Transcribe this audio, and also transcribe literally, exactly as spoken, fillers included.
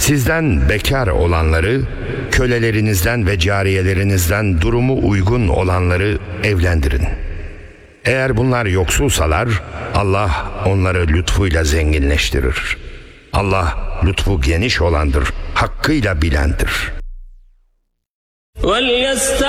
Sizden bekar olanları, kölelerinizden ve cariyelerinizden durumu uygun olanları evlendirin. Eğer bunlar yoksulsalar, Allah onları lütfuyla zenginleştirir. Allah lütfu geniş olandır, hakkıyla bilendir.